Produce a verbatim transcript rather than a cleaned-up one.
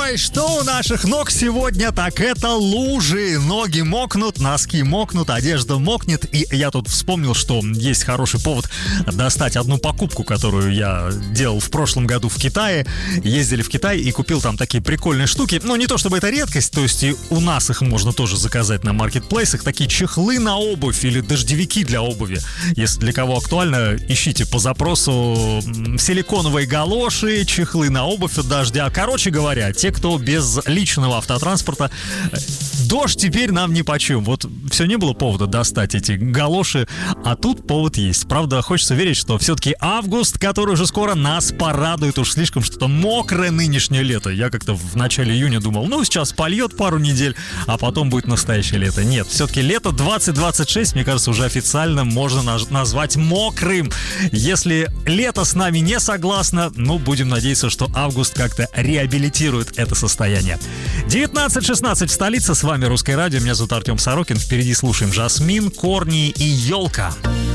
Ой, что у наших ног сегодня, так это лужи. Ноги мокнут, носки мокнут, одежда мокнет. И я тут вспомнил, что есть хороший повод достать одну покупку, которую я делал в прошлом году в Китае. Ездили в Китай и купил там такие прикольные штуки. Ну, не то чтобы это редкость, то есть и у нас их можно тоже заказать на маркетплейсах. Такие чехлы на обувь или дождевики для обуви. Если для кого актуально, ищите по запросу силиконовые галоши, чехлы на обувь от дождя. Короче говоря, те, кто без личного автотранспорта, дождь теперь нам нипочем. Вот все не было повода достать эти галоши, а тут повод есть. Правда, хочется верить, что все-таки август, который уже скоро, нас порадует. Уж слишком что-то мокрое нынешнее лето. Я как-то в начале июня думал, ну, сейчас польет пару недель, а потом будет настоящее лето. Нет, все-таки лето двадцать двадцать шесть, мне кажется, уже официально можно назвать мокрым. Если лето с нами не согласно, ну, будем надеяться, что август как-то реабилитирует это состояние. девятнадцать шестнадцать в столице. С вами Русское радио. Меня зовут Артем Сорокин. Впереди слушаем Жасмин, Корни и Елка.